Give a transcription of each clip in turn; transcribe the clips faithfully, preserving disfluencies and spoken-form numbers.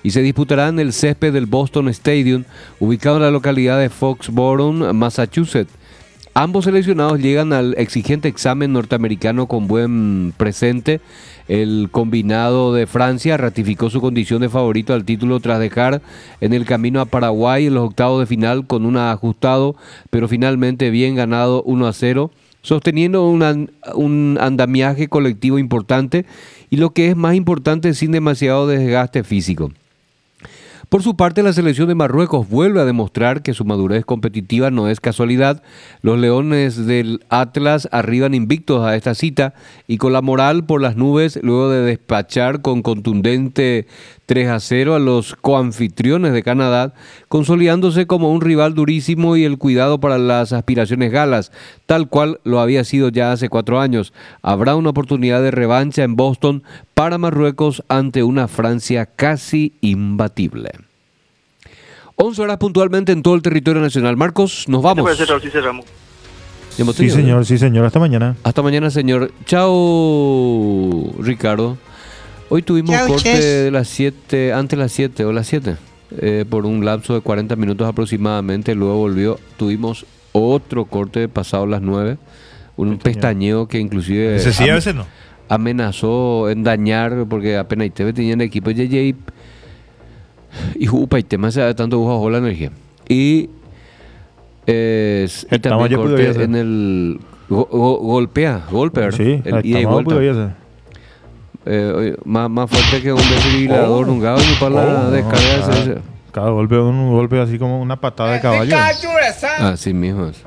y se disputará en el césped del Boston Stadium, ubicado en la localidad de Foxborough, Massachusetts. Ambos seleccionados llegan al exigente examen norteamericano con buen presente. El combinado de Francia ratificó su condición de favorito al título tras dejar en el camino a Paraguay en los octavos de final con un ajustado, pero finalmente bien ganado uno a cero, sosteniendo un, un andamiaje colectivo importante y, lo que es más importante, sin demasiado desgaste físico. Por su parte, la selección de Marruecos vuelve a demostrar que su madurez competitiva no es casualidad. Los Leones del Atlas arriban invictos a esta cita y con la moral por las nubes luego de despachar con contundente tres a cero a los coanfitriones de Canadá, consolidándose como un rival durísimo y el cuidado para las aspiraciones galas, tal cual lo había sido ya hace cuatro años. Habrá una oportunidad de revancha en Boston para Marruecos ante una Francia casi imbatible. once horas puntualmente en todo el territorio nacional. Marcos, nos vamos. Sí, cerramos. Sí, señor, sí, señor. Hasta mañana. Hasta mañana, señor. Chao, Ricardo. Hoy tuvimos Chau, corte ches. de las siete, antes de las siete o las siete, eh, por un lapso de cuarenta minutos aproximadamente. Luego volvió, tuvimos otro corte pasado las nueve. Un pestañeo que inclusive Ese sí, a veces no. amenazó en dañar, porque apenas T V tenía el equipo de J J y upa y tema se da tanto bajó la energía. Y, eh, y El también tamaño pudo corte ser. en el go- go- golpea, golpea, Sí, el ida y estamos vuelta. pudo ser. Eh, oye, más, más fuerte que un desfibrilador, un gallo para la Oh, descarga de cada, ese- cada golpe es un golpe así como una patada de caballo. Así mismo es.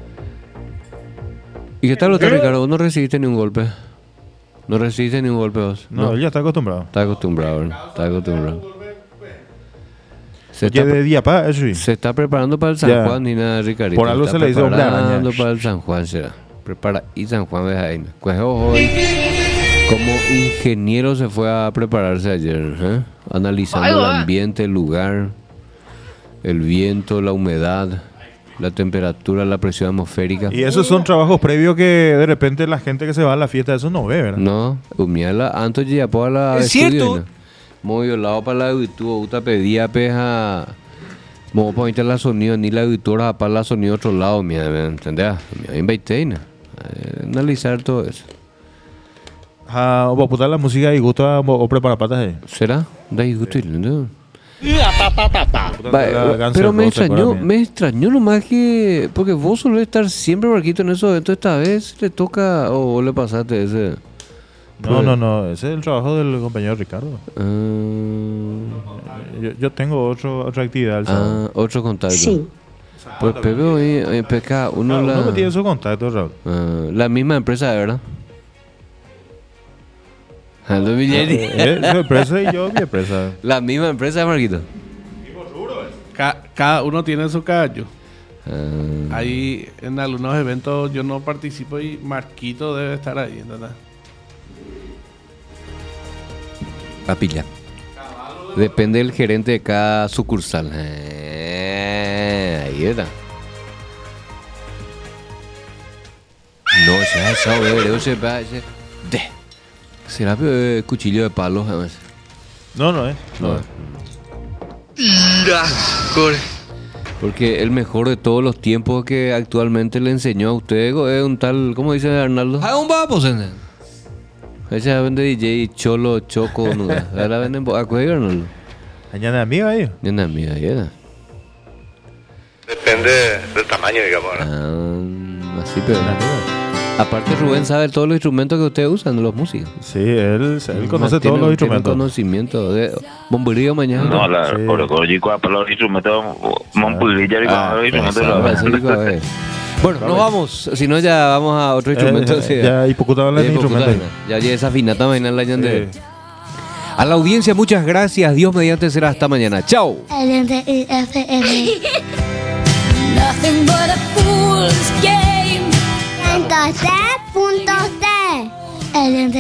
¿Y qué tal usted, Ricardo? ¿Vos no recibiste ni un golpe? ¿No recibiste ni un golpe vos? No, él ya está acostumbrado. Está acostumbrado, ¿verdad? Está acostumbrado. Se Oye, está, de día para eso sí. se está preparando para el San Ya. Juan, ni nada, Ricardo. Por algo se le dice hombre araña. preparando para el San Juan, será. Prepara y San Juan de Jaén. Pues ojo, hoy, como ingeniero se fue a prepararse ayer, ¿eh? Analizando el ambiente, el lugar, el viento, la humedad, la temperatura, la presión atmosférica. Y esos son trabajos previos que de repente la gente que se va a la fiesta, eso no ve, ¿verdad? No, umiala, antes ya por la Es estudio, cierto. ¿no? Muy violado para la auditura, uta pedía peja. Mo pointe la sonido ni la auditora para la sonido otro lado, mira, ¿me entendés? Me invité, ¿no? Eh, analizar todo eso. Ah, o putar la música y gusta o, o prepara patas ahí. ¿Será? Da gusto, ¿no? Puta, Va, la Guns pero N' me Roses, extrañó, acuérdame. me extrañó nomás que, porque vos solés estar siempre Barquito en esos eventos, esta vez le toca, o vos le pasaste ese. No, no, no, ese es el trabajo del compañero Ricardo. Ah, Yo, yo tengo otro, otra actividad el sábado. ah, otro contacto. Sí. Pues Pepe hoy en P K, uno Ah, la, uno que tiene su contacto, Raúl. ah, la misma empresa, ¿verdad? Aldo Villeri. Eh, su empresa y yo mi empresa. La misma empresa, Marquito. Ca- cada uno tiene su callo. Ah, Ahí en algunos eventos yo no participo y Marquito debe estar ahí, ¿entendés? papilla. Depende del gerente de cada sucursal. Eh, ahí está. No, se ha sabido, se va, se- de. Será eh, cuchillo de palo, además. No, no, eh. No. No. Porque el mejor de todos los tiempos que actualmente le enseñó a usted es un tal, ¿cómo dice Arnaldo? Ah, un papo, sende. Ella vende D J Cholo Choco, ¿no? Ahora venden a cuello, Arnaldo. Mañana amiga ahí. Ya anda mía, ya era. Depende del tamaño, digamos, ¿no? Ah, así, pero. Una amiga. Aparte, Rubén sabe todos los instrumentos que ustedes usan, los músicos. Sí, él, él conoce Tiene- todos los tiene instrumentos. conocimiento de bomberío mañana. No, la, Sí. por lo que para los instrumentos, Montpellier y Ah, para los instrumentos. pensaba, la- eso digo, a ver. Bueno, nos vamos. Si no, ya vamos a otro instrumento. Eh, sí. ya, y poco hablan de Eh, instrumentos. Pocutana. Ya, ya esa finata mañana en la ñande. Sí. A la audiencia, muchas gracias. Dios mediante será hasta mañana. Chao. L N I F M. Nothing but a fool's game. Punto C, punto C. L N